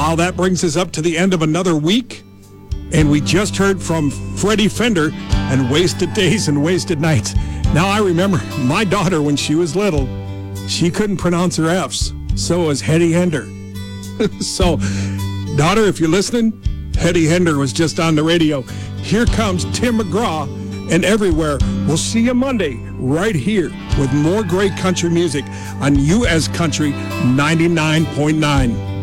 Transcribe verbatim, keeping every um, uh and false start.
Wow, that brings us up to the end of another week. And we just heard from Freddie Fender and Wasted Days and Wasted Nights. Now I remember my daughter when she was little, she couldn't pronounce her F's. So was Hetty Hender. So, daughter, if you're listening, Hetty Hender was just on the radio. Here comes Tim McGraw and Everywhere. We'll see you Monday right here with more great country music on U S Country ninety-nine point nine.